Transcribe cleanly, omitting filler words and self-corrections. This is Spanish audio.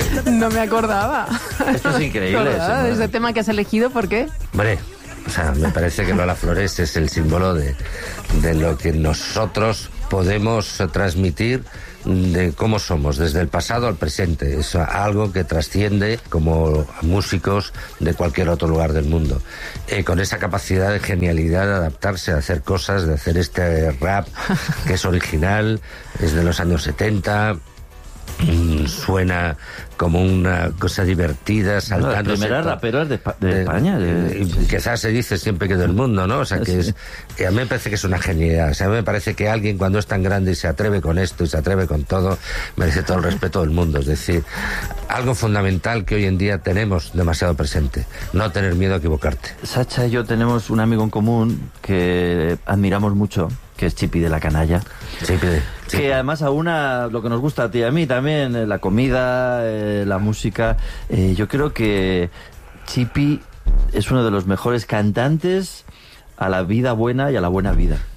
No me acordaba. Esto es increíble. Ese tema que has elegido, ¿por qué? Hombre, o sea, me parece que Lola Flores es el símbolo de lo que nosotros podemos transmitir, de cómo somos, desde el pasado al presente. Es algo que trasciende como músicos de cualquier otro lugar del mundo. Con esa capacidad de genialidad de adaptarse, de hacer cosas, de hacer este rap que es original, es de los años 70... suena como una cosa divertida, saltándose. Las primeras raperas de España. Quizás se dice siempre que del mundo, ¿no? O sea, que a mí me parece que es una genialidad. O sea, a mí me parece que alguien cuando es tan grande y se atreve con esto y se atreve con todo, merece todo el respeto del mundo. Es decir, algo fundamental que hoy en día tenemos demasiado presente. No tener miedo a equivocarte. Sacha y yo tenemos un amigo en común que admiramos mucho, que es Chipi de la Canalla. Chipi. Que además aúna lo que nos gusta a ti y a mí también, la comida, la música. Yo creo que Chipi es uno de los mejores cantantes a la vida buena y a la buena vida.